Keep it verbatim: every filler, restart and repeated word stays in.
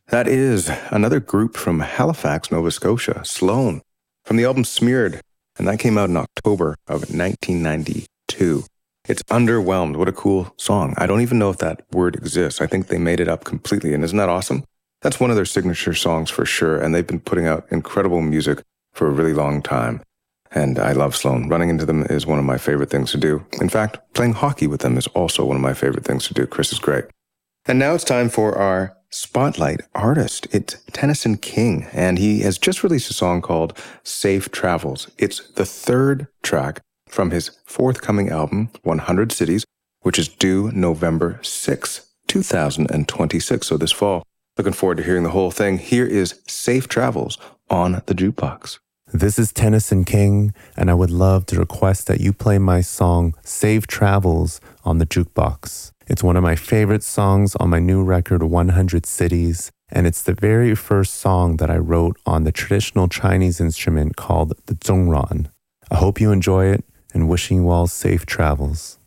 That is another group from Halifax, Nova Scotia, Sloan, from the album Smeared, and that came out in October of nineteen ninety-two. It's Underwhelmed. What a cool song. I don't even know if that word exists. I think they made it up completely, and isn't that awesome? That's one of their signature songs for sure, and they've been putting out incredible music for a really long time. And I love Sloan. Running into them is one of my favorite things to do. In fact, playing hockey with them is also one of my favorite things to do. Chris is great. And now it's time for our spotlight artist. It's Tennyson King, and he has just released a song called Safe Travels. It's the third track from his forthcoming album, one hundred Cities, which is due November sixth, twenty twenty-six, so this fall. Looking forward to hearing the whole thing. Here is Safe Travels on the Jukebox. This is Tennyson King, and I would love to request that you play my song Safe Travels on the Jukebox. It's one of my favorite songs on my new record, one hundred Cities, and it's the very first song that I wrote on the traditional Chinese instrument called the zhongran. I hope you enjoy it, and wishing you all safe travels.